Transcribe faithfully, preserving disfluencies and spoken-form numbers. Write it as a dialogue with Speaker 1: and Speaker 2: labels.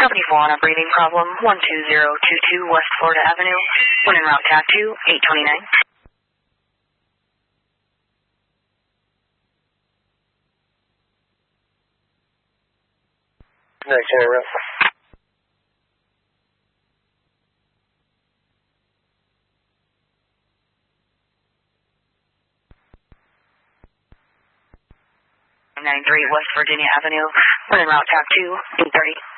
Speaker 1: Company four on a breathing problem, one two zero two two West Florida Avenue. When en route, T A C two, eight twenty-nine.
Speaker 2: Next en route.
Speaker 1: ninety-three West Virginia Avenue. When en route, T A C two, eight thirty.